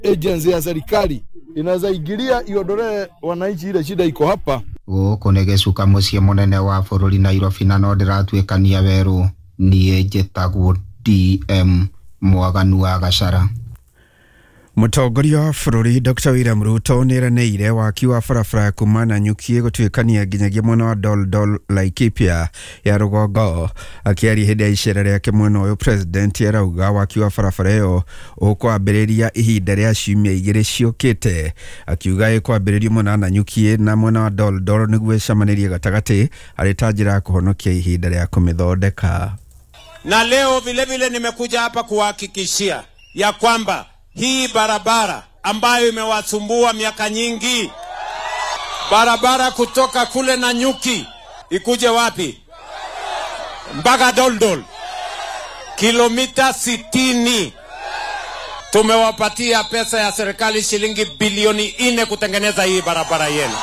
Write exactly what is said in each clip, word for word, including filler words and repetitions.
agency ya serikali inaweza ingilia iondole wananchi ile shida iko hapa. Guku ni gicuka mucie munene wa bururi Nairobi na no ndiratwikania weru nie njitagwo D M Mwaganu wa Gachara. Mutongoria wa bururi Doctor William Ruto niranĩire waki wa barabara kuma Nanyuki gũtuĩkania nginyagia mwena wa Doldol Laikipia ya rũgongo. Akiaria hĩndĩ ya icera rĩake mwena ũyũ, president arauga waki wa barabara ĩyo ũkwambĩrĩria ihinda rĩa ciumia igĩrĩ ciũkĩte. Akiuga ĩkwambĩrĩrio mwena wa Nanyuki na mwena wa Doldol nĩguo ĩcamanĩrie gatagatĩ arĩ ta njĩra ya kũhonokia ihinda rĩa kũmĩthondeka. Na leo vile vile nimekuja hapa kuhakikishia ya kwamba hii barabara ambayo imewasumbua miaka nyingi, barabara kutoka kule Nanyuki ikuje wapi mpaka Doldol, kilomita sitini, tumewapatia pesa ya serikali shilingi bilioni nne kutengeneza hii barabara yenu.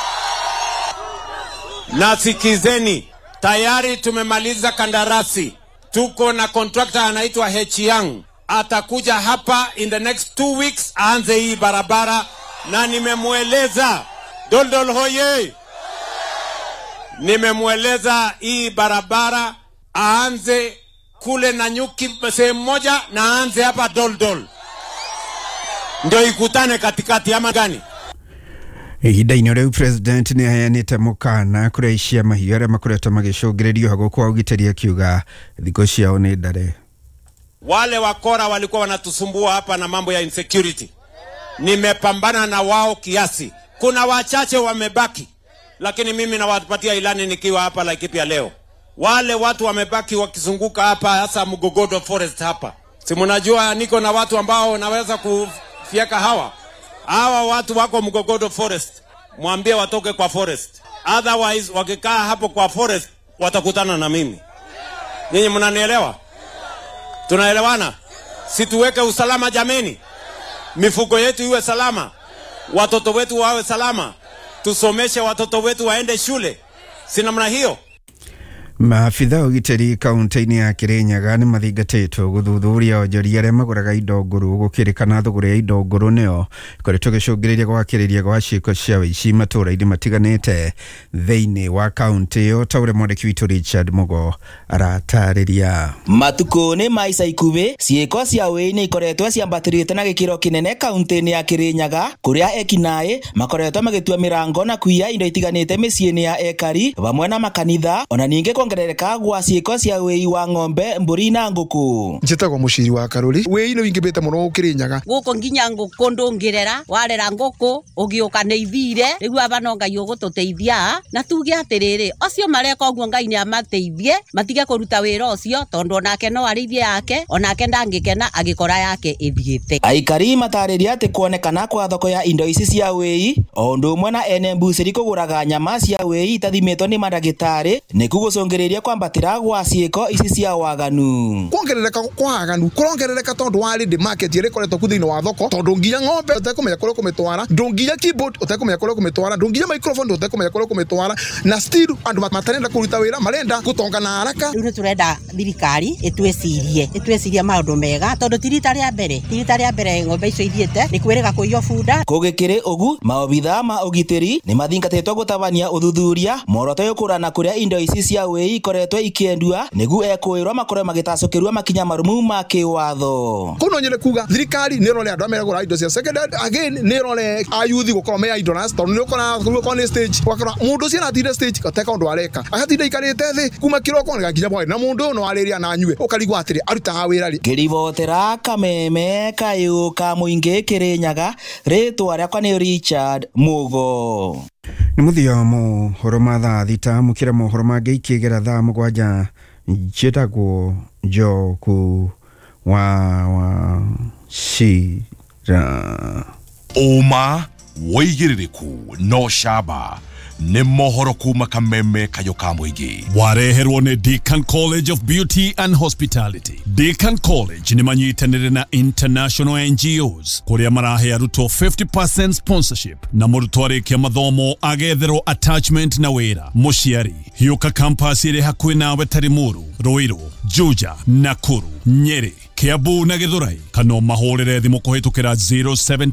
Na sikizeni, tayari tumemaliza kandarasi, tuko na contractor anaitwa H Young, atakuja hapa in the next two weeks aanze hii barabara, na nimemueleza Doldol hoye, nimemueleza hii barabara aanze kule Nanyuki sehemu moja na aanze hapa Doldol, ndio ikutane katikati ama gani. Ihinda-inĩ rĩu president nĩ aheanĩte mũkana kũraicia mahiũ arĩa makoretwo magĩcũngĩrĩrio hago kwa ũgitĩri, akiuga thikũ ciao nĩ ndare. Wale wakora walikuwa wanatusumbua hapa na mambo ya insecurity, nimepambana na wao kiasi. Kuna wachache wamebaki, lakini mimi nawapatia ilani nikiwa hapa Laikipia leo. Wale watu wamebaki wakizunguka hapa, hasa Mugogodo Forest hapa, si mnajua niko na watu ambao naweza kufieka hawa hawa watu wako Mugogodo Forest, mwambie watoke kwa forest, otherwise wakikaa hapo kwa forest watakutana na mimi. Nyinyi mnanielewa? Tunaelewana? Situweke usalama jameni, mifugo yetu iwe salama, watoto wetu wawe salama, tusomeshe watoto wetu waende shule, si namna hiyo? Maafitha ũgitĩri kaunti-inĩ ya Kirinyaga nĩ mathingatĩtwo gũthuthuria onjoria arĩa magũraga indo ngũrũ gũkĩrĩkana thogora ya indo ngũrũ nĩyo ĩkoretwo ĩgĩcũngĩrĩria gwakĩrĩria gwa ciĩko cia wĩici matũũra-inĩ matiganĩte thĩinĩ wa kaunti ĩyo, ta ũrĩa mwandĩki witũ Richard Mugo aratarĩria. Matukũ-inĩ ma ica ikuhĩ ciĩko cia wĩi nĩ ikoretwo ciambatĩrĩte na gĩkĩro kĩnene kaunti-inĩ ya Kirinyaga, kũrĩa ekinaĩ makoretwo magĩtua mĩrango na kuiya indo itiganĩte mĩciĩ-inĩ ya ekari vamwe na makanitha, ona ningĩ kuongerereka gwa ciĩko cia wĩi wa ng'ombe, mbũri na ngũkũ. Njĩtagwo Mũciri wa Karuri. Wĩi nĩ wĩingĩbĩte mũno Kirinyaga. Gũkũ nginya ngũkũ ndũngĩrera, warera ngũkũ ũgĩũka nĩ ithire, rĩu aba no Ngai ũgũtũteithia, na tuge atĩrĩrĩ, acio mareka ũguo Ngai nĩ amateithie matige kũruta wĩra ũcio, tondũ onake no arĩithie yake, onake ndangĩkena agĩkora yake ĩthiĩte. Aikari matarĩria atĩ kuonekana kwa thoko ya indo ici cia wĩi o ũndũ ũmwe na ene mbucĩri kũgũraga nyama cia wĩi itathimĩtwo nĩ mandagĩtarĩ nĩ kũgũcũngĩrĩria kwambatĩra gwa ciĩko ici cia waganu. Kuongerereka kwa waganu kurongerereka tondũ wa rĩndĩ market ĩrĩa ĩkoretwo ku thĩinĩ wa thoko, tondũ nginya ng'ombe ũtekũmenya kũrĩa kũmĩtwara, ndũnginya keyboard ũtekũmenya kũrĩa kũmĩtwara, ndũnginya microphone ũtekũmenya kũrĩa kũmĩtwara, na still andũ matarenda kũruta wĩra, marenda gũtonga na haraka. Rĩu nĩ tũrenda thirikari ĩtwĩcirie ĩtwĩcirie maũndũ mega, tondũ ti rita rĩa mbere ti rita rĩa mbere ng'ombe icio ithiĩte, nĩ kwĩrĩga kũiywo bunda. Kũgĩkĩrĩ ũgu, maobitha ma ũgitĩri nĩ mathingatĩtwo gũtabania ũthuthuria muoroto ũkũrana kũrĩa indo ici cia wĩi ikoretwo ikiendua nĩguo ekwĩrwo makorwo magĩtacũkĩrwo makinya marumu ma kĩwatho. Kuno nyere kuga thirikari nĩ role andũ ameragũra indo cia secondary, again nĩ role ayuthi gũkorwo me idleness, tondũ nĩ ũkora gũkorwo nĩ stage wakora mũndũ ũcio aratinde stage gateka ũndũ areka, agatinda ikarĩte thĩ kuma kĩroko nginya bwaĩ, na mũndũ no arĩria na nyue ũkarigwo atĩrĩ arutaga wĩra rĩ. Ngĩribotera Kameme kayũ ka mũingĩ Kirinyaga, rĩtwa rĩakwa nĩ Richard Mugo. Nĩ mũthia mohoro ma thaa thita mũkĩra mohoro mangĩ ikĩgera thaa mũgwanja. Njĩtagwo Njoku wa wa Shira. Uma woigĩrĩrĩku no shaba nĩ mohoro kuma Kameme kayũ ka mũingĩ. Wareherwo nĩ Deakin College of Beauty and Hospitality. Deakin College nĩ manyitanĩre na international N G Os kũrĩa marahe arutwo fifty percent sponsorship, na mũrutwo arĩkia mathomo agetherwo attachment na wĩra. Mũciari hiũka campus ĩrĩ hakuhĩ nawe ta Limuru, Ruiru, Juja, Nakuru, Nyeri, Kiambu na Githurai, kana mahũrĩre thimũ kũhĩtũkĩra zero seven